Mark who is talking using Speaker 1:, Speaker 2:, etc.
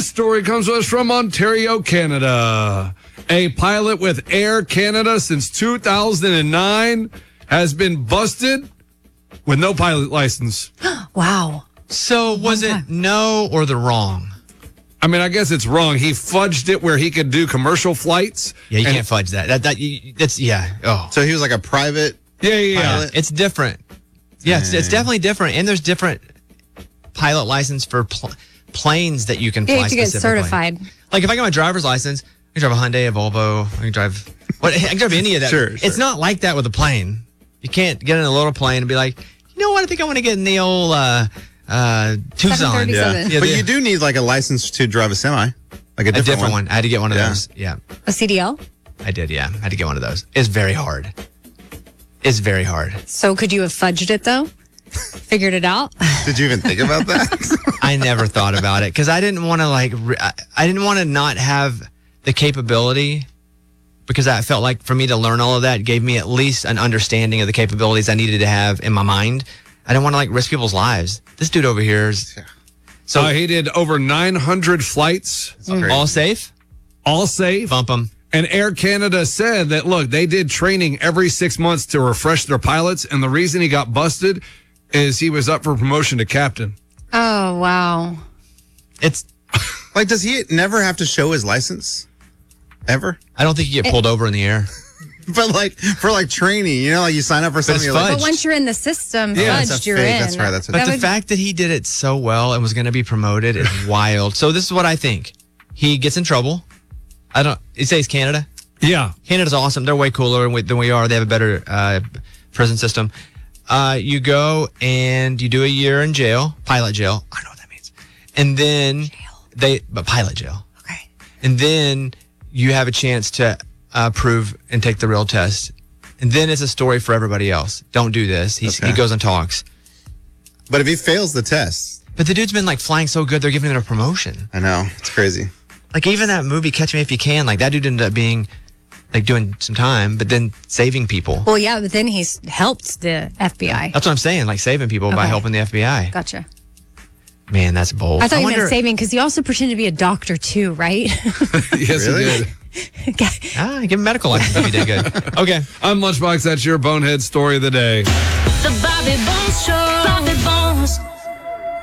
Speaker 1: This story comes to us from Ontario, Canada. A pilot with Air Canada since 2009 has been busted with no pilot license.
Speaker 2: Wow.
Speaker 3: So was it no or the wrong?
Speaker 1: I mean, I guess it's wrong. He fudged it where he could do commercial flights.
Speaker 3: Yeah, you can't fudge that. That's yeah. Oh,
Speaker 4: So he was like a private
Speaker 1: Yeah.
Speaker 4: pilot?
Speaker 3: it's different. Yeah, it's definitely different, and there's different pilot license for planes that you can fly.
Speaker 2: You have to get
Speaker 3: specifically.
Speaker 2: certified.
Speaker 3: Like if I got my driver's license, I can drive a Hyundai, a Volvo. I can drive any of that.
Speaker 4: Sure.
Speaker 3: It's not like that with a plane. You can't get in a little plane and be like, you know what? I think I want to get in the old Tucson.
Speaker 2: 737.
Speaker 3: Yeah,
Speaker 4: But you do need like a license to drive a semi. Like a different one.
Speaker 3: I had to get one of
Speaker 4: Yeah.
Speaker 3: those. Yeah,
Speaker 2: A CDL?
Speaker 3: I did. Yeah, I had to get one of those. It's very hard. It's very hard.
Speaker 2: So could you have fudged it, though? Figured it out?
Speaker 4: Did you even think about that?
Speaker 3: I never thought about it because I didn't want to I didn't want to not have the capability, because I felt like for me to learn all of that gave me at least an understanding of the capabilities I needed to have in my mind. I didn't want to risk people's lives. This dude over here is
Speaker 1: So he did over 900 flights,
Speaker 3: all safe.
Speaker 1: all safe.
Speaker 3: Bump him.
Speaker 1: And Air Canada said that, look, they did training every 6 months to refresh their pilots. And the reason he got busted is he was up for promotion to captain.
Speaker 2: Oh, wow.
Speaker 3: It's.
Speaker 4: Like, does he never have to show his license? Ever?
Speaker 3: I don't think you get pulled over in the air.
Speaker 4: But like for like training, you know, like you sign up for something.
Speaker 3: it's
Speaker 4: You're like,
Speaker 3: fudged.
Speaker 2: But once you're in the system,
Speaker 4: Yeah, that's
Speaker 2: fudged,
Speaker 4: a
Speaker 2: you're
Speaker 4: fake.
Speaker 2: in.
Speaker 4: That's right, that's a-
Speaker 3: But
Speaker 4: That
Speaker 3: the
Speaker 2: would-
Speaker 3: fact that he did it so well and was going to be promoted is wild. So this is what I think. He gets in trouble. You say he's Canada?
Speaker 1: Yeah.
Speaker 3: Canada's awesome. They're way cooler than we are. They have a better prison system. You go and you do a year in jail, pilot jail. I don't know what that means. And then but pilot jail.
Speaker 2: Okay.
Speaker 3: And then you have a chance to prove and take the real test. And then it's a story for everybody else. Don't do this. He goes and talks.
Speaker 4: but if he fails the test,
Speaker 3: But the dude's been flying so good, they're giving him a promotion.
Speaker 4: I know it's crazy.
Speaker 3: Like even that movie, Catch Me If You Can, that dude ended up being doing some time, but then saving people.
Speaker 2: Well, yeah, but then he's helped the FBI.
Speaker 3: That's what I'm saying, saving people by
Speaker 2: Okay.
Speaker 3: helping the FBI.
Speaker 2: Gotcha.
Speaker 3: Man, that's bold.
Speaker 2: I thought you
Speaker 3: wonder-
Speaker 2: meant saving because he also pretended to be a doctor too, right?
Speaker 1: Yes,
Speaker 4: Really?
Speaker 1: he did.
Speaker 3: give him medical license if he did good. Okay.
Speaker 1: I'm Lunchbox. That's your bonehead story of the day.
Speaker 5: The Bobby Bones Show. Bobby Bones.